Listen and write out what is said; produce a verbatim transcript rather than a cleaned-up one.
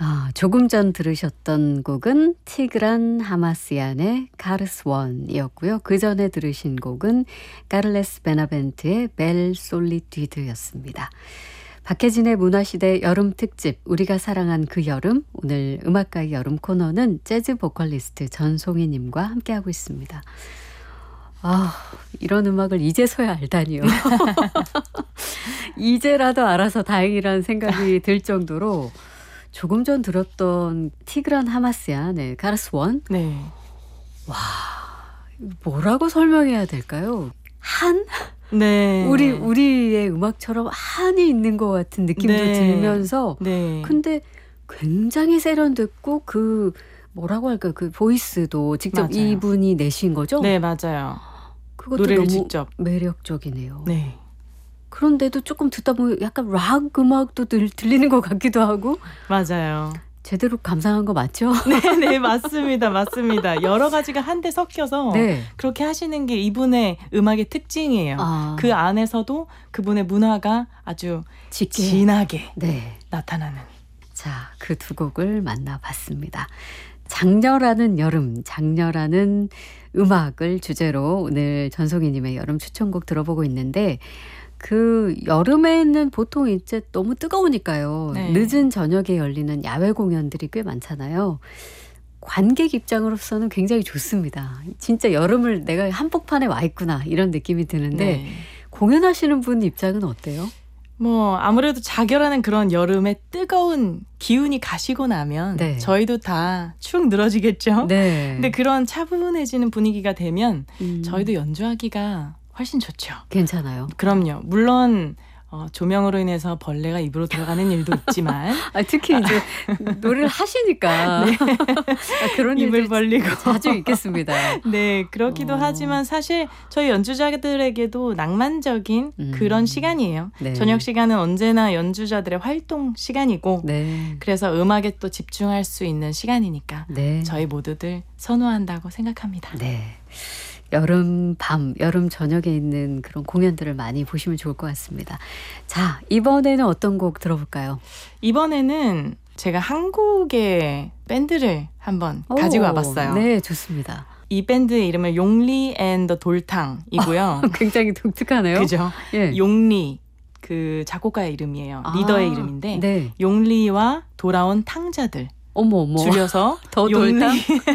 아, 조금 전 들으셨던 곡은 티그란 하마스얀의 가르스원이었고요. 그 전에 들으신 곡은 카를레스 베나벤트의 벨 솔리튜드였습니다. 박혜진의 문화시대 여름 특집 우리가 사랑한 그 여름, 오늘 음악가의 여름 코너는 재즈 보컬리스트 전송희님과 함께하고 있습니다. 아, 이런 음악을 이제서야 알다니요. 이제라도 알아서 다행이라는 생각이 들 정도로 조금 전 들었던 티그란 하마스얀의 가르스원. 네. 와, 뭐라고 설명해야 될까요? 한? 네. 우리 우리의 음악처럼 한이 있는 것 같은 느낌도 네. 들면서 네. 근데 굉장히 세련됐고 그 뭐라고 할까요? 그 보이스도 직접 맞아요. 이분이 내신 거죠? 네, 맞아요. 그것도 노래를 너무 직접. 매력적이네요. 네. 그런데도 조금 듣다 보면 약간 락 음악도 들, 들리는 것 같기도 하고 맞아요. 제대로 감상한 거 맞죠? 네, 네, 맞습니다. 맞습니다. 여러 가지가 한데 섞여서 네. 그렇게 하시는 게 이분의 음악의 특징이에요. 아. 그 안에서도 그분의 문화가 아주 짙게. 진하게 네. 나타나는. 자, 그 두 곡을 만나봤습니다. 장렬하는 여름, 장렬하는 음악을 주제로 오늘 전송희님의 여름 추천곡 들어보고 있는데 그 여름에는 보통 이제 너무 뜨거우니까요. 네. 늦은 저녁에 열리는 야외 공연들이 꽤 많잖아요. 관객 입장으로서는 굉장히 좋습니다. 진짜 여름을 내가 한복판에 와 있구나 이런 느낌이 드는데 네. 공연하시는 분 입장은 어때요? 뭐 아무래도 자결하는 그런 여름에 뜨거운 기운이 가시고 나면 네. 저희도 다 축 늘어지겠죠. 네. 근데 그런 차분해지는 분위기가 되면 음, 저희도 연주하기가 훨씬 좋죠. 괜찮아요. 그럼요. 물론 어, 조명으로 인해서 벌레가 입으로 들어가는 일도 있지만 아, 특히 이제 노래를 하시니까 네. 아, 그런 입을 일들이 벌리고 자주 있겠습니다. 네, 그렇기도 어. 하지만 사실 저희 연주자들에게도 낭만적인 음. 그런 시간이에요. 네. 저녁 시간은 언제나 연주자들의 활동 시간이고 네. 그래서 음악에 또 집중할 수 있는 시간이니까 네. 저희 모두들 선호한다고 생각합니다. 네. 여름 밤, 여름 저녁에 있는 그런 공연들을 많이 보시면 좋을 것 같습니다. 자, 이번에는 어떤 곡 들어볼까요? 이번에는 제가 한국의 밴드를 한번 오, 가지고 와봤어요. 네, 좋습니다. 이 밴드의 이름은 용리 앤 더 돌탕이고요. 굉장히 독특하네요. 그죠? 예. 용리, 그 작곡가의 이름이에요. 아, 리더의 이름인데 네. 용리와 돌아온 탕자들 어머, 어머. 줄여서 더 용리, 돌탕?